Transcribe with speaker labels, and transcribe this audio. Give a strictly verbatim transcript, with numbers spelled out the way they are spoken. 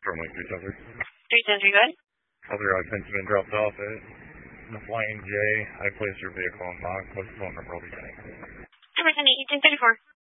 Speaker 1: From like three ten three.
Speaker 2: three ten three, go ahead.
Speaker 1: Other attention been dropped off at the Flying J. I placed your vehicle on lock. What's the phone number will be getting?
Speaker 2: Number seven eight ten thirty four.